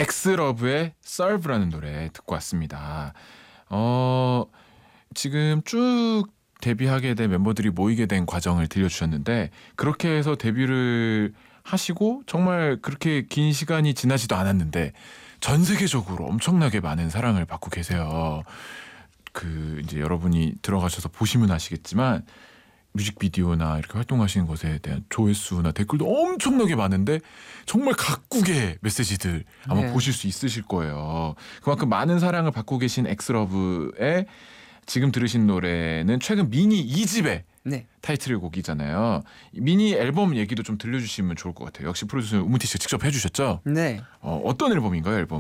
엑스러브의 Serve라는 노래 듣고 왔습니다. 지금 쭉 데뷔하게 된 멤버들이 모이게 된 과정을 들려주셨는데 그렇게 해서 데뷔를 하시고 정말 그렇게 긴 시간이 지나지도 않았는데 전 세계적으로 엄청나게 많은 사랑을 받고 계세요. 이제 여러분이 들어가셔서 보시면 아시겠지만 뮤직비디오나 이렇게 활동하시는 것에 대한 조회수나 댓글도 엄청나게 많은데 정말 각국의 메시지들 아마 네. 보실 수 있으실 거예요. 그만큼 많은 사랑을 받고 계신 엑스러브의 지금 들으신 노래는 최근 미니 2집의 네. 타이틀곡이잖아요. 미니 앨범 얘기도 좀 들려주시면 좋을 것 같아요. 역시 프로듀서 우문티 씨가 직접 해주셨죠? 네. 어떤 앨범인가요, 앨범?